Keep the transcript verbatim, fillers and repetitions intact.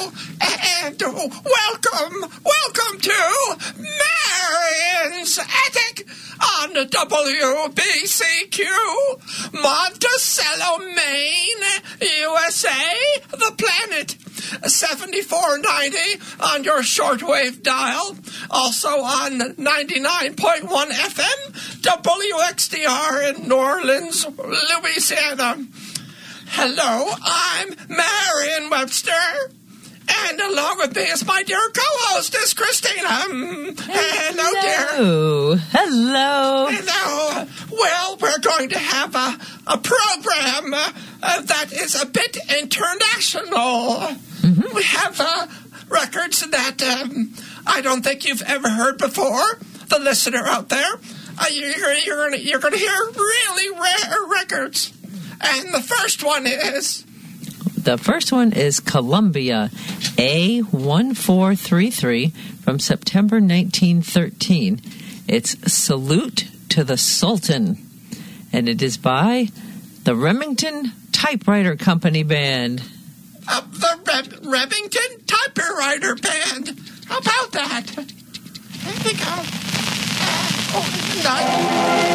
Hello, and welcome, welcome to Marion's Attic on W B C Q, Monticello, Maine, U S A, the planet. seventy-four ninety on your shortwave dial. Also on ninety-nine point one F M, W X D R in New Orleans, Louisiana. Hello, I'm Marion Webster. And along with me is my dear co-hostess, Christina. Hello, dear. Hello. Hello. Well, we're going to have a, a program uh, uh, that is a bit international. Mm-hmm. We have uh, records that um, I don't think you've ever heard before. The listener out there, uh, you're, you're going you're to hear really rare records. And the first one is... The first one is Columbia A one four three three from September nineteen thirteen. It's Salute to the Sultan. And it is by the Remington Typewriter Company Band. Uh, the Re- Remington Typewriter Band. How about that? There we go. Uh, oh, nice.